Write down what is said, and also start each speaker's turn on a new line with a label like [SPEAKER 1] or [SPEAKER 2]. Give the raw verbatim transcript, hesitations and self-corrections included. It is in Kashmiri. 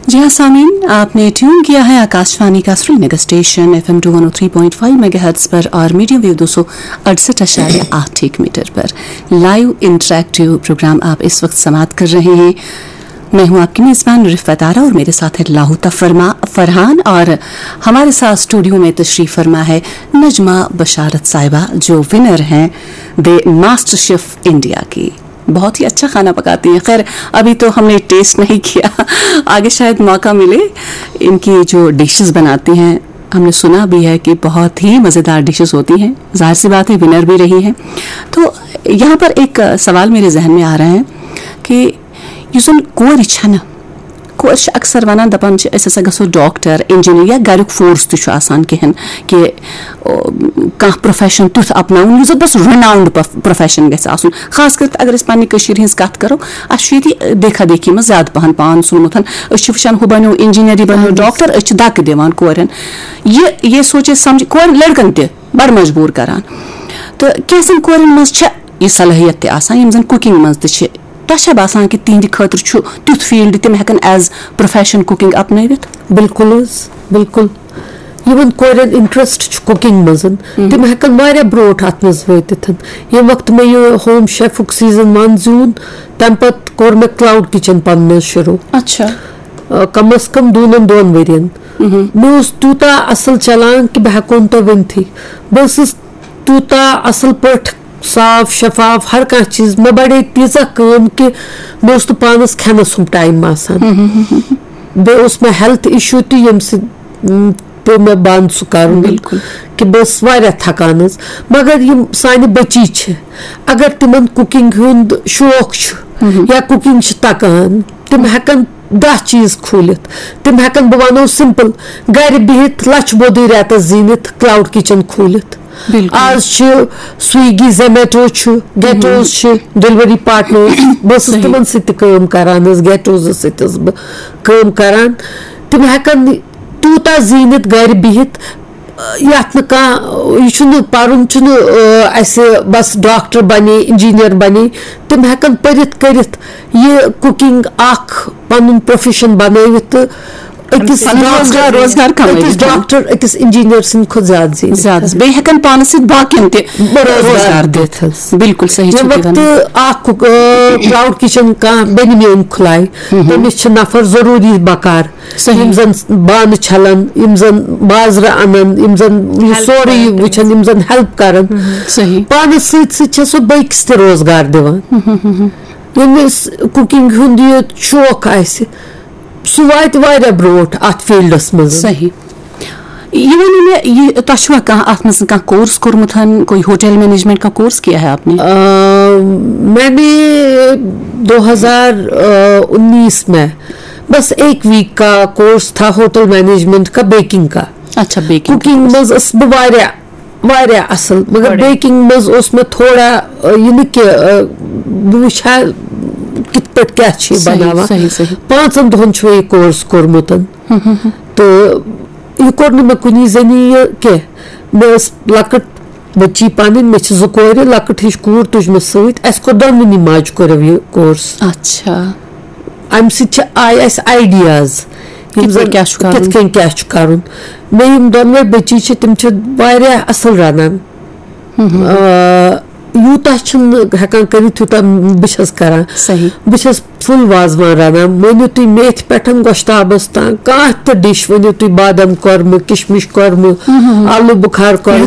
[SPEAKER 1] जी हाँ सामीन, आपने ट्यून किया है आकाशवाणी का Srinagar station F M to one O three point five megahertz पर और मीडियम वेव दो सौ अड़सठ अशारिया आठ एक मीटर पर। लाइव इंटरेक्टिव प्रोग्राम आप इस वक्त समाप्त कर रहे हैं। मैं हूं आपकी मेज़बान रिफ़त आरा और मेरे साथ है लाहुता फरमा फरहान और हमारे साथ स्टूडियो में तशरीफ़ फरमा है नजमा बशारत साहिबा, जो विनर हैं द मास्टर शेफ इंडिया की। बहुत ही अच्छा खाना पकाती हैं। खैर अभी तो हमने टेस्ट नहीं किया, आगे शायद मौका मिले। इनकी जो डिशेस बनाती हैं हमने सुना भी है कि बहुत ही मज़ेदार डिशेस होती हैं। जाहिर सी बात है विनर भी रही हैं। तो यहाँ पर एक सवाल मेरे जहन में आ रहा है कि युस कोर छन कोर अक्सर वनान दपान अस हसा गो डॉक्टर इंजीनियर या गरुक फोर्स तु आसान कहें कि कह प्रोफेशन तुथ अपनाउन युस बस रिनाउंड प्रोफेशन गस आसुन। खास कर अगर पन्ने कशीर हिंस कथ करो अस देखा देखी में ज्यादा पहन पान सुनमुत वुचान हु बनो इंजीनियर बनो डॉक्टर अस दक दिवान कोरन ये ये सोचे समझ कोर लड़कन त बड़ मजबूर करान। तो कैसन कोरन मज यह सलाहियत त आसान यम जन कुकिंग मज त तह बसान कि तिंद खतर तुथ फील्ड तम हेकन एज प्रोफेशन कुकिंग अपनवित।
[SPEAKER 2] बिल्कुल बिल्कुल यमन कोरन इंटरेस्ट कुकिंग मज तम हेकन वारिया ब्रोट अत मज वतित। ये वक्त में ये होम शेफुक सीजन वन जून तम पत कोर मे क्लाउड किचन पन शुरू।
[SPEAKER 1] अच्छा
[SPEAKER 2] कम अज कम दून दोन वरियन मे तूता असल चलान कि बह हेकोन तो वनथी बस तूता असल पठ साफ शफाफ हर कह चीज मे बड़े तीजा कम कि मे तो पानस खनस हम टाइम बे मे हेल्थ इशू तो यम पे मे बंद सह कर कि बस वारिया थकान। मगर यम सानि बच्ची अगर तिमन कुकिंग हुंद शौक या कुकिंग तकान तिम हेकन दह चीज खोलित। तिम हेकन बह वनो सिंपल घर बिहित लछ बोदी रेतस जीनित क्लाउड किचन खोलित। आज Swiggy Zomato ghettos delivery partners बस तिमन सम करान गेटोज सम करान तिम हेकन तूता जीनित घर बिहित यह यह पर्न बस डॉक्टर बने इंजीनियर बने तिम हेकन परित करित ये कुकिंग पन प्रोफेशन बनवित
[SPEAKER 1] रोजगार रोजगार
[SPEAKER 2] डॉक्टर अकिस इंजीनियर सद खुद ज्यादा
[SPEAKER 1] बे हेकन पानस बाकियन ते रोजगार दित। बिल्कुल सही
[SPEAKER 2] वक्त क्लाउड किचन कह बेन मेन खुलाय तमिस नफर जरूरी बकार यम जन बान छलन यम जन बाजरा अनन यम जन सोरे वुचन यम जन हेल्प करन पानस सह सह बकिस ते रोजगार दिवान। यमिस कुकिंग हुंद ये शौक आसि सह वात वारिया ब्रोट अत फील्डस मज।
[SPEAKER 1] सही ये वन मे ये तह कह अत मज कह कोर्स कोर्मुत कोई होटल मैनेजमेंट का कोर्स किया है आपने?
[SPEAKER 2] आ, मैंने दो हजार उन्नीस में बस एक वीक का कोर्स था होटल मैनेजमेंट का बेकिंग का।
[SPEAKER 1] अच्छा बेकिंग
[SPEAKER 2] कुकिंग मज बह वारिया वारिया असल मगर बेकिंग मज उस में थोड़ा यह बह वुचा कित पे क्या बनावा पांचन दोहन ये कोर्स कोर्मुत। तो यह कोर मे कुनी जनी ये कह मे लकट बच्ची पन मे जो कोर लकट हिश कूर तुज मे सत कोर दोनवनी माज कोर ये कोर्स।
[SPEAKER 1] अच्छा
[SPEAKER 2] अम आय अस आइडियाज कित क्या कर मे यम दोनवे बच्ची तम वारिया असल रनान यूता हेकान कर यूता बस करान बस फुल वाजवान रनान मनो तुम मेथ पे गोश्ताबस तान कह डिश वनो तुम बादाम कोरम किशमिश कोरम आलू बुखार कोरम